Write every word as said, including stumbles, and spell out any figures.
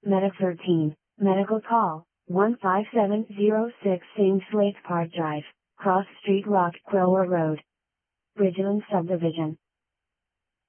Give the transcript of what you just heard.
Medic thirteen, medical call, one five seven zero six Saint Slates Park Drive, Cross Street Rock Quilwer Road. Bridgeland Subdivision.